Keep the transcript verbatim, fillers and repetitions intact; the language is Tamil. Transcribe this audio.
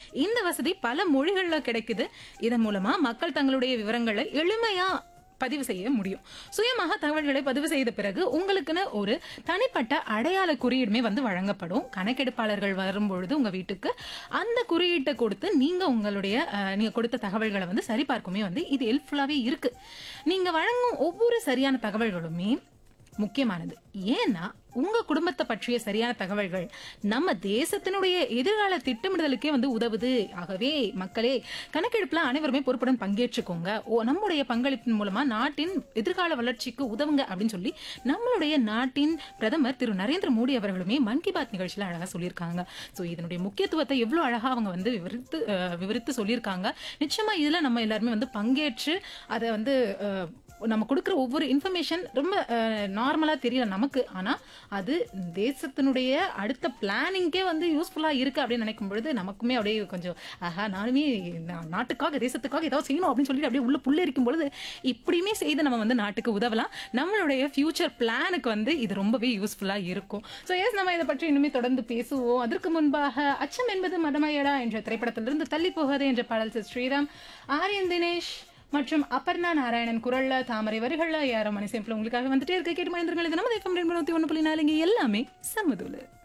இந்த வசதி பல மொழிகள்ல கிடைக்குது. இதன் மூலமா மக்கள் தங்களுடைய விவரங்களை எளிமையா பதிவு செய்ய முடியும். சுயமாக தகவல்களை பதிவு செய்த பிறகு உங்களுக்குன்னு ஒரு தனிப்பட்ட அடையாள குறியீடுமே வந்து வழங்கப்படும். கணக்கெடுப்பாளர்கள் வரும்பொழுது உங்க வீட்டுக்கு அந்த குறியீட்டை கொடுத்து நீங்க உங்களுடைய நீங்க கொடுத்த தகவல்களை வந்து சரிபார்க்குமே வந்து இது ஹெல்ப்ஃபுல்லாவே இருக்கு. நீங்க வழங்கும் ஒவ்வொரு சரியான தகவல்களுமே முக்கியமானது. ஏன்னா உங்க குடும்பத்தை பற்றிய சரியான தகவல்கள் நம்ம தேசத்தினுடைய எதிர்கால திட்டமிடுதலுக்கே வந்து உதவுது. ஆகவே மக்களே, கணக்கெடுப்புல அனைவருமே பொறுப்புடன் பங்கேற்றுக்கோங்க. நம்முடைய பங்களிப்பின் மூலமா நாட்டின் எதிர்கால வளர்ச்சிக்கு உதவுங்க அப்படின்னு சொல்லி நம்மளுடைய நாட்டின் பிரதமர் திரு நரேந்திர மோடி அவர்களுமே மன் கி பாத் நிகழ்ச்சியில அழகா சொல்லியிருக்காங்க. ஸோ இதனுடைய முக்கியத்துவத்தை எவ்வளவு அழகா அவங்க வந்து விவரித்து விவரித்து சொல்லியிருக்காங்க. நிச்சயமா இதுல நம்ம எல்லாருமே வந்து பங்கேற்று அதை வந்து நம்ம கொடுக்குற ஒவ்வொரு இன்ஃபர்மேஷன் ரொம்ப நார்மலா தெரியல நமக்கு, ஆனா அது தேசத்தினுடைய அடுத்த பிளானிங்கே வந்து யூஸ்ஃபுல்லா இருக்கு அப்படின்னு நினைக்கும் பொழுது நமக்குமே அப்படியே கொஞ்சம் ஆஹா நானுமே நாட்டுக்காக தேசத்துக்காக ஏதாவது செய்யணும் அப்படின்னு சொல்லிட்டு அப்படியே உள்ள புள்ள இருக்கும் பொழுது இப்படியுமே செய்து நம்ம வந்து நாட்டுக்கு உதவலாம். நம்மளுடைய ஃபியூச்சர் பிளானுக்கு வந்து இது ரொம்பவே யூஸ்ஃபுல்லா இருக்கும். ஸோ எஸ், நம்ம இதை பற்றி இன்னுமே தொடர்ந்து பேசுவோம். அதற்கு முன்பாக அச்சம் என்பது மடமையடா என்ற திரைப்படத்திலிருந்து தள்ளி போகாது என்ற பாடல் ஸ்ரீராம், ஆரியன் தினேஷ் மற்றும் அப்பர்ணா நாராயணன் குரல்ல, தாமரை வரிகள்ல யாரோ மணி சேம்பிள் உங்களுக்காக வந்துட்டே இருக்க. கேட்டு மனிதர்கள் இது நம்ம எஃப்எம் ரெண்டு ஒன்று புள்ளி நாலு, இங்க எல்லாமே சமதுல.